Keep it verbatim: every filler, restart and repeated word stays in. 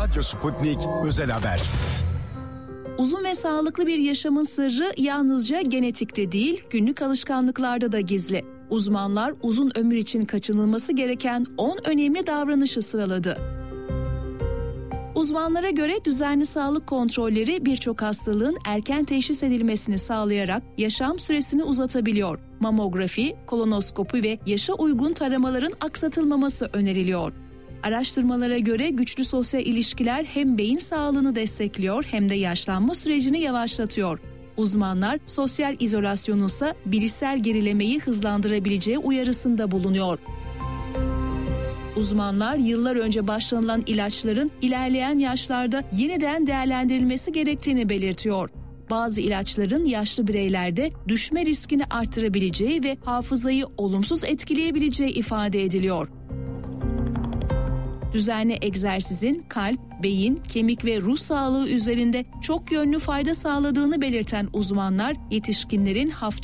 Radyo Sputnik Özel Haber. Uzun ve sağlıklı bir yaşamın sırrı yalnızca genetikte değil, günlük alışkanlıklarda da gizli. Uzmanlar uzun ömür için kaçınılması gereken on önemli davranışı sıraladı. Uzmanlara göre düzenli sağlık kontrolleri birçok hastalığın erken teşhis edilmesini sağlayarak yaşam süresini uzatabiliyor. Mamografi, kolonoskopi ve yaşa uygun taramaların aksatılmaması öneriliyor. Araştırmalara göre güçlü sosyal ilişkiler hem beyin sağlığını destekliyor hem de yaşlanma sürecini yavaşlatıyor. Uzmanlar sosyal izolasyonunsa bilişsel gerilemeyi hızlandırabileceği uyarısında bulunuyor. Uzmanlar yıllar önce başlanılan ilaçların ilerleyen yaşlarda yeniden değerlendirilmesi gerektiğini belirtiyor. Bazı ilaçların yaşlı bireylerde düşme riskini artırabileceği ve hafızayı olumsuz etkileyebileceği ifade ediliyor. Düzenli egzersizin kalp, beyin, kemik ve ruh sağlığı üzerinde çok yönlü fayda sağladığını belirten uzmanlar, yetişkinlerin hafta